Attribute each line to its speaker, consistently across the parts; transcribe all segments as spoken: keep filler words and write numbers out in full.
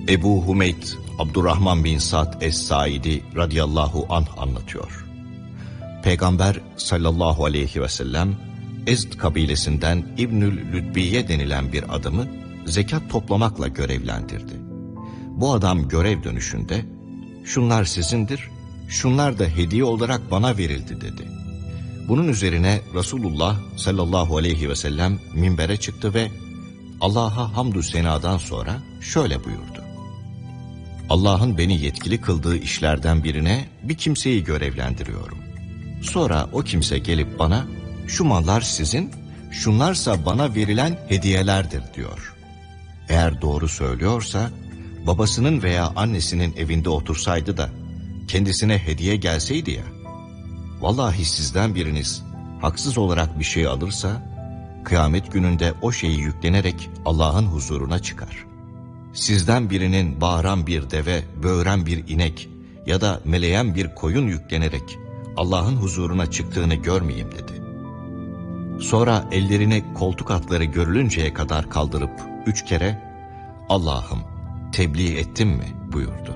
Speaker 1: Ebu Humeyd Abdurrahman bin Sa'd Es-Saidi radıyallahu anh anlatıyor. Peygamber sallallahu aleyhi ve sellem Ezd kabilesinden İbnül Lütbiye denilen bir adamı zekat toplamakla görevlendirdi. Bu adam görev dönüşünde şunlar sizindir, şunlar da hediye olarak bana verildi dedi. Bunun üzerine Resulullah sallallahu aleyhi ve sellem minbere çıktı ve Allah'a hamdü senadan sonra şöyle buyurdu. Allah'ın beni yetkili kıldığı işlerden birine bir kimseyi görevlendiriyorum. Sonra o kimse gelip bana şu mallar sizin, şunlarsa bana verilen hediyelerdir diyor. Eğer doğru söylüyorsa babasının veya annesinin evinde otursaydı da kendisine hediye gelseydi ya, vallahi sizden biriniz haksız olarak bir şey alırsa kıyamet gününde o şeyi yüklenerek Allah'ın huzuruna çıkar. Sizden birinin bağıran bir deve, böğüren bir inek ya da meleyen bir koyun yüklenerek Allah'ın huzuruna çıktığını görmeyeyim dedi. Sonra ellerini koltuk altları görülünceye kadar kaldırıp üç kere Allah'ım tebliğ ettim mi buyurdu.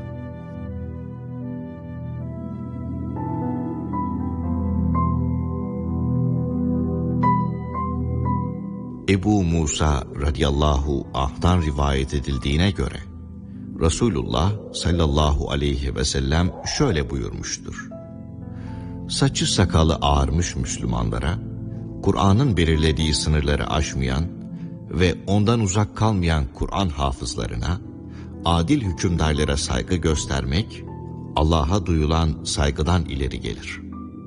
Speaker 1: Ebu Musa radıyallahu anh'tan rivayet edildiğine göre Resulullah sallallahu aleyhi ve sellem şöyle buyurmuştur. Saçı sakalı ağarmış Müslümanlara, Kur'an'ın belirlediği sınırları aşmayan ve ondan uzak kalmayan Kur'an hafızlarına, adil hükümdarlara saygı göstermek, Allah'a duyulan saygıdan ileri gelir.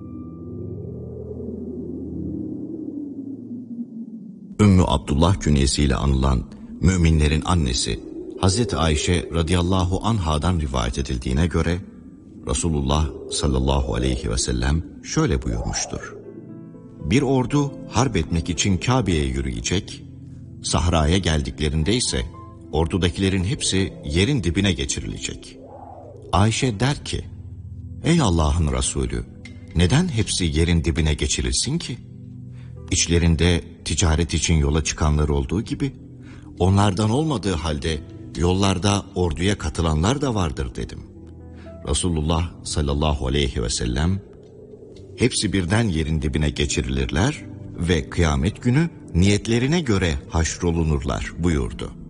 Speaker 1: Ümmü Abdullah künyesiyle anılan müminlerin annesi Hazreti Ayşe radıyallahu anhadan rivayet edildiğine göre Resulullah sallallahu aleyhi ve sellem şöyle buyurmuştur. Bir ordu harp etmek için Kabe'ye yürüyecek, sahraya geldiklerinde ise ordudakilerin hepsi yerin dibine geçirilecek. Ayşe der ki, ey Allah'ın Resulü, neden hepsi yerin dibine geçirilsin ki? İçlerinde ticaret için yola çıkanlar olduğu gibi, onlardan olmadığı halde yollarda orduya katılanlar da vardır dedim. Resulullah sallallahu aleyhi ve sellem, hepsi birden yerin dibine geçirilirler ve kıyamet günü niyetlerine göre haşrolunurlar buyurdu.